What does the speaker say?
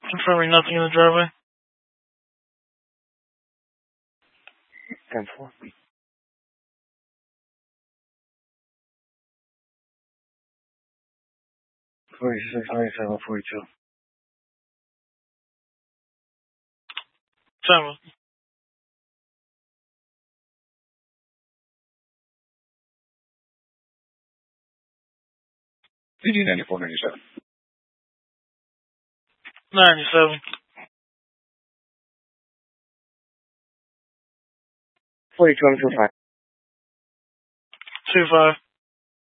Confirming nothing in the driveway. 10-4. 46, 97, 42. Time. 94, 97. 97. 42, 25. 25.